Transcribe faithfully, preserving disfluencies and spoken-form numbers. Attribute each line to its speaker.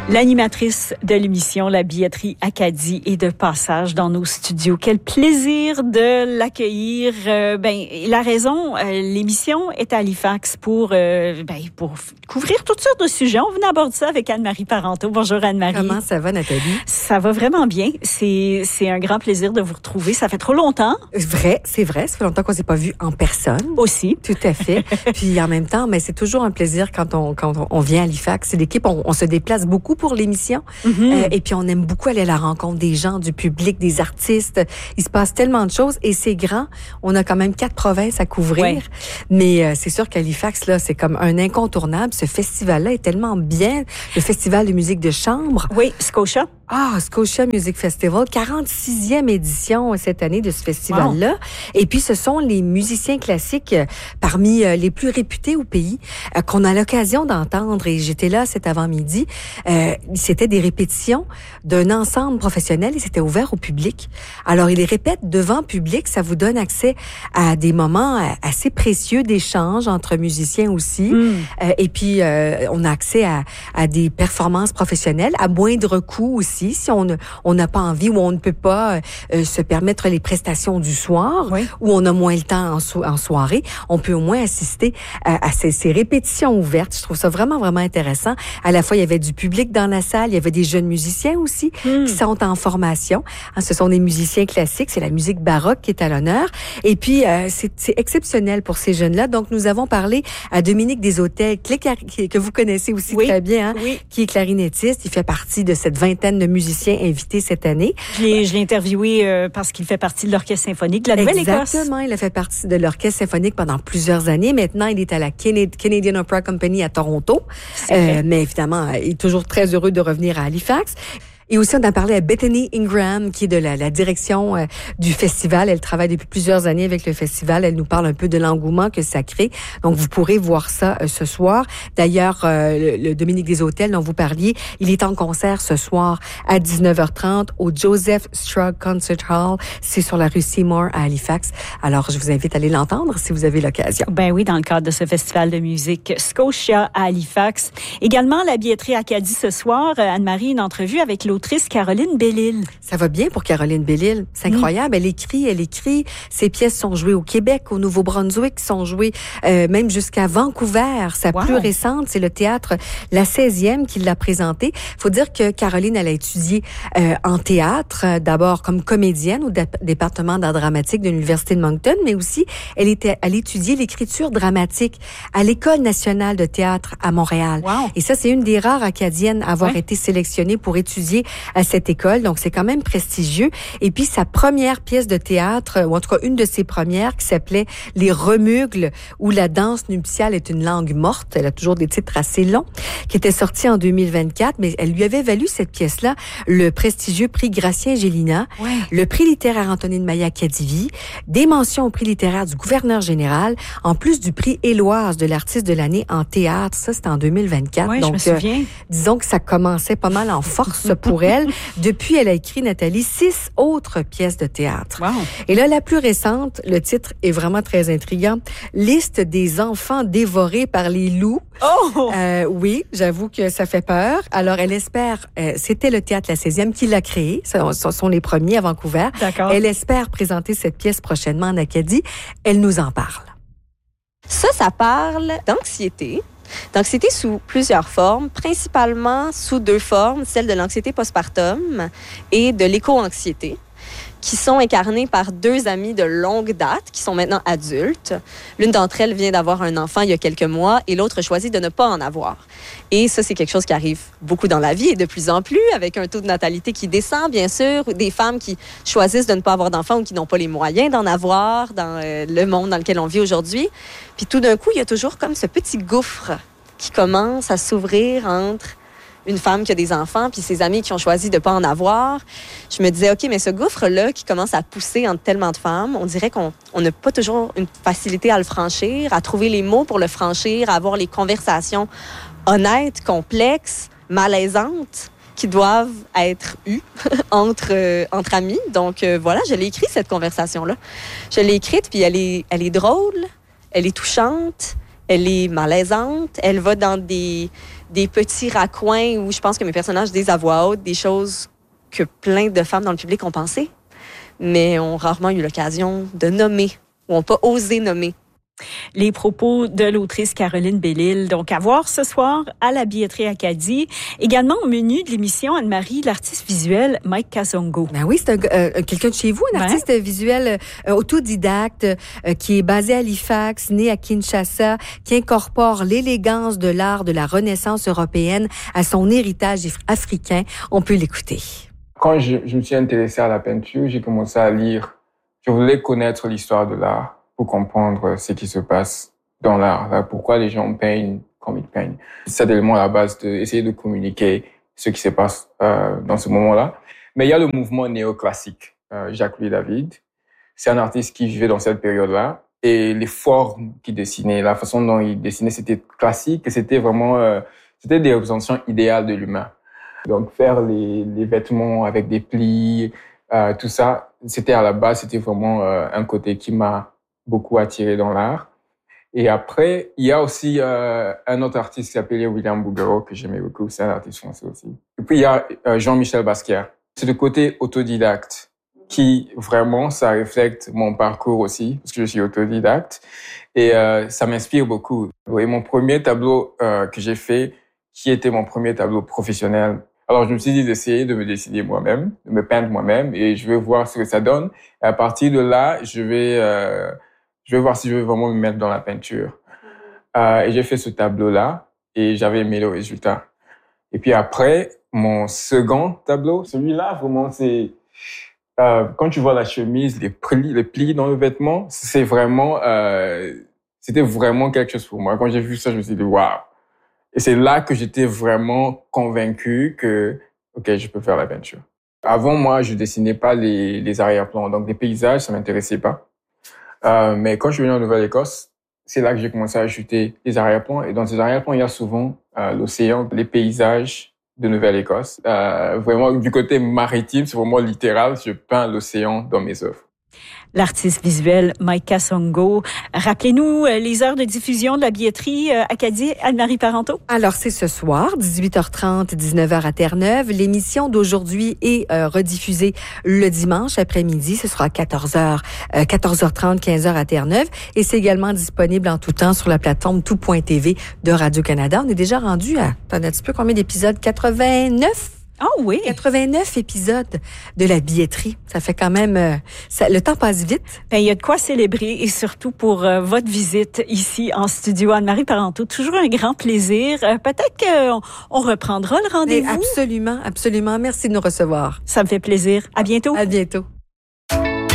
Speaker 1: L'animatrice de l'émission La Billetterie Acadie est de passage dans nos studios. Quel plaisir de l'accueillir. Euh, ben, la raison, euh, l'émission est à Halifax pour, euh, ben, pour couvrir toutes sortes de sujets. On venait aborder ça avec Anne-Marie Parenteau. Bonjour Anne-Marie.
Speaker 2: Comment ça va, Nathalie?
Speaker 1: Ça va vraiment bien. C'est, c'est un grand plaisir de vous retrouver. Ça fait trop longtemps.
Speaker 2: Vrai, c'est vrai. Ça fait longtemps qu'on s'est pas vu en personne.
Speaker 1: Aussi.
Speaker 2: Tout à fait. Puis en même temps, mais c'est toujours un plaisir quand on, quand on vient à Halifax. C'est l'équipe, on, on se déplace beaucoup pour l'émission. Mm-hmm. Euh, et puis, on aime beaucoup aller à la rencontre des gens, du public, des artistes. Il se passe tellement de choses et c'est grand. On a quand même quatre provinces à couvrir. Ouais. Mais euh, c'est sûr qu'Halifax, là, c'est comme un incontournable. Ce festival-là est tellement bien. Le festival de musique de chambre.
Speaker 1: Oui, Scotia.
Speaker 2: Ah, Scotia Music Festival, quarante-sixième édition cette année de ce festival-là. Wow. Et puis, ce sont les musiciens classiques euh, parmi euh, les plus réputés au pays euh, qu'on a l'occasion d'entendre. Et j'étais là cet avant-midi. Euh, c'était des répétitions d'un ensemble professionnel et c'était ouvert au public. Alors, ils les répètent devant public. Ça vous donne accès à des moments assez précieux d'échange entre musiciens aussi. Mm. Euh, et puis, euh, on a accès à, à des performances professionnelles à moindre coût aussi. Si on on n'a pas envie ou on ne peut pas euh, se permettre les prestations du soir, oui. ou on a moins le temps en, so- en soirée, on peut au moins assister à, à ces, ces répétitions ouvertes. Je trouve ça vraiment, vraiment intéressant. À la fois, il y avait du public dans la salle, il y avait des jeunes musiciens aussi mm. qui sont en formation. Hein, ce sont des musiciens classiques, c'est la musique baroque qui est à l'honneur. Et puis, euh, c'est, c'est exceptionnel pour ces jeunes-là. Donc, nous avons parlé à Dominique Deshôtels, que vous connaissez aussi oui. très bien, hein, oui. qui est clarinettiste. Il fait partie de cette vingtaine de musiciens invités cette année.
Speaker 1: Je l'ai, je l'ai interviewé euh, parce qu'il fait partie de l'Orchestre symphonique de la Nouvelle-Écosse.
Speaker 2: Exactement, il a fait partie de l'Orchestre symphonique pendant plusieurs années. Maintenant, il est à la Canadian Opera Company à Toronto. Euh, mais évidemment, il est toujours très heureux de revenir à Halifax. Et aussi, on a parlé à Bethany Ingram, qui est de la, la direction euh, du festival. Elle travaille depuis plusieurs années avec le festival. Elle nous parle un peu de l'engouement que ça crée. Donc, vous pourrez voir ça euh, ce soir. D'ailleurs, euh, le, le Dominique Deshôtels dont vous parliez, il est en concert ce soir à dix-neuf heures trente au Joseph Strug Concert Hall. C'est sur la rue Seymour à Halifax. Alors, je vous invite à aller l'entendre si vous avez l'occasion.
Speaker 1: Ben oui, dans le cadre de ce festival de musique Scotia à Halifax. Également, la billetterie Acadie ce soir. Anne-Marie, une entrevue avec l'autrice Caroline Bellil.
Speaker 2: Ça va bien pour Caroline Bellil. C'est incroyable. Mmh. Elle écrit, elle écrit. Ses pièces sont jouées au Québec, au Nouveau-Brunswick, sont jouées euh, même jusqu'à Vancouver. Sa wow. plus récente, c'est le théâtre La seizième qui l'a présentée. Faut dire que Caroline, elle a étudié euh, en théâtre, euh, d'abord comme comédienne au dé- département d'art dramatique de l'Université de Moncton, mais aussi elle était, elle étudiait l'écriture dramatique à l'École nationale de théâtre à Montréal.
Speaker 1: Wow.
Speaker 2: Et ça, c'est une des rares acadiennes à avoir ouais. été sélectionnée pour étudier à cette école. Donc, c'est quand même prestigieux. Et puis, sa première pièce de théâtre, ou en tout cas, une de ses premières, qui s'appelait Les Remugles, où la danse nuptiale est une langue morte. Elle a toujours des titres assez longs, qui était sortie en deux mille vingt-quatre, mais elle lui avait valu, cette pièce-là, le prestigieux prix Gratien Gélina, ouais. le prix littéraire Antonine Maillat-Cadivi, des mentions au prix littéraire du gouverneur général, en plus du prix Éloise de l'artiste de l'année en théâtre. Ça, c'était en deux mille vingt-quatre.
Speaker 1: Ouais,
Speaker 2: Donc,
Speaker 1: je me souviens.
Speaker 2: Euh, disons que ça commençait pas mal en force pour elle. Depuis, elle a écrit, Nathalie, six autres pièces de théâtre.
Speaker 1: Wow.
Speaker 2: Et là, la plus récente, le titre est vraiment très intriguant. Liste des enfants dévorés par les loups.
Speaker 1: Oh!
Speaker 2: Euh, oui, j'avoue que ça fait peur. Alors, elle espère, euh, c'était le théâtre La seizième qui l'a créé. Ce sont les premiers à Vancouver.
Speaker 1: D'accord.
Speaker 2: Elle espère présenter cette pièce prochainement en Acadie. Elle nous en parle.
Speaker 3: Ça, ça parle d'anxiété. D'anxiété sous plusieurs formes, principalement sous deux formes, celle de l'anxiété postpartum et de l'éco-anxiété, qui sont incarnées par deux amies de longue date, qui sont maintenant adultes. L'une d'entre elles vient d'avoir un enfant il y a quelques mois et l'autre choisit de ne pas en avoir. Et ça, c'est quelque chose qui arrive beaucoup dans la vie et de plus en plus, avec un taux de natalité qui descend, bien sûr, des femmes qui choisissent de ne pas avoir d'enfants ou qui n'ont pas les moyens d'en avoir dans euh, le monde dans lequel on vit aujourd'hui. Puis tout d'un coup, il y a toujours comme ce petit gouffre qui commence à s'ouvrir entre une femme qui a des enfants puis ses amis qui ont choisi de ne pas en avoir. Je me disais, OK, mais ce gouffre-là qui commence à pousser entre tellement de femmes, on dirait qu'on n'a pas toujours une facilité à le franchir, à trouver les mots pour le franchir, à avoir les conversations honnêtes, complexes, malaisantes qui doivent être eues entre, euh, entre amis. Donc euh, voilà, je l'ai écrit, cette conversation-là. Je l'ai écrite, puis elle est, elle est drôle, elle est touchante, elle est malaisante, elle va dans des... des petits raccoins où je pense que mes personnages disent à voix haute des choses que plein de femmes dans le public ont pensé, mais ont rarement eu l'occasion de nommer ou n'ont pas osé nommer.
Speaker 1: Les propos de l'autrice Caroline Bellil, donc à voir ce soir à la Billetterie Acadie. Également au menu de l'émission, Anne-Marie, l'artiste visuel Mike Kasongo.
Speaker 2: Ben oui, c'est un, euh, quelqu'un de chez vous, un artiste ouais. visuel euh, autodidacte euh, qui est basé à Halifax, né à Kinshasa, qui incorpore l'élégance de l'art de la Renaissance européenne à son héritage africain. On peut l'écouter.
Speaker 4: Quand je, je me suis intéressé à la peinture, j'ai commencé à lire. Je voulais connaître l'histoire de l'art pour comprendre ce qui se passe dans l'art, pourquoi les gens peignent comme ils peignent. C'est l'élément à la base d'essayer de communiquer ce qui se passe euh, dans ce moment-là. Mais il y a le mouvement néoclassique. Euh, Jacques-Louis David, c'est un artiste qui vivait dans cette période-là et les formes qu'il dessinait, la façon dont il dessinait, c'était classique et c'était vraiment, euh, c'était des représentations idéales de l'humain. Donc faire les, les vêtements avec des plis, euh, tout ça, c'était à la base, c'était vraiment euh, un côté qui m'a beaucoup attiré dans l'art. Et après, il y a aussi euh, un autre artiste qui s'appelait William Bouguereau, que j'aimais beaucoup, c'est un artiste français aussi. Et puis il y a euh, Jean-Michel Basquiat. C'est le côté autodidacte qui, vraiment, ça reflète mon parcours aussi, parce que je suis autodidacte. Et euh, ça m'inspire beaucoup. Et mon premier tableau euh, que j'ai fait, qui était mon premier tableau professionnel, alors je me suis dit d'essayer de me dessiner moi-même, de me peindre moi-même, et je vais voir ce que ça donne. Et à partir de là, je vais... Euh, Je vais voir si je veux vraiment me mettre dans la peinture. Euh, et j'ai fait ce tableau-là et j'avais aimé le résultat. Et puis après, mon second tableau, celui-là, vraiment, c'est... Euh, quand tu vois la chemise, les plis, les plis dans le vêtement, c'est vraiment... Euh, c'était vraiment quelque chose pour moi. Quand j'ai vu ça, je me suis dit, waouh! Et c'est là que j'étais vraiment convaincu que, OK, je peux faire la peinture. Avant, moi, je dessinais pas les, les arrière-plans. Donc, les paysages, ça m'intéressait pas. Euh, mais quand je suis venu en Nouvelle-Écosse, c'est là que j'ai commencé à ajouter les arrière-plans. Et dans ces arrière-plans, il y a souvent euh, l'océan, les paysages de Nouvelle-Écosse. Euh, vraiment, du côté maritime, c'est vraiment littéral. Je peins l'océan dans mes œuvres.
Speaker 1: L'artiste visuel Mike Kasongo. Rappelez-nous les heures de diffusion de la billetterie Acadie, Anne-Marie Parenteau.
Speaker 2: Alors, c'est ce soir, dix-huit heures trente, dix-neuf heures à Terre-Neuve. L'émission d'aujourd'hui est euh, rediffusée le dimanche après-midi. Ce sera quatorze heures, euh, quatorze heures trente, quinze heures à Terre-Neuve. Et c'est également disponible en tout temps sur la plateforme tout point t v de Radio-Canada. On est déjà rendu à, attendez un petit peu, combien d'épisodes? quatre-vingt-neuf?
Speaker 1: Oh oui!
Speaker 2: quatre-vingt-neuf épisodes de la billetterie. Ça fait quand même... Euh, ça, le temps passe vite.
Speaker 1: Ben, il y a de quoi célébrer et surtout pour euh, votre visite ici en studio. Anne-Marie Parenteau, toujours un grand plaisir. Euh, peut-être qu'on on reprendra le rendez-vous.
Speaker 2: Mais absolument, absolument. Merci de nous recevoir.
Speaker 1: Ça me fait plaisir. À bientôt.
Speaker 2: À bientôt.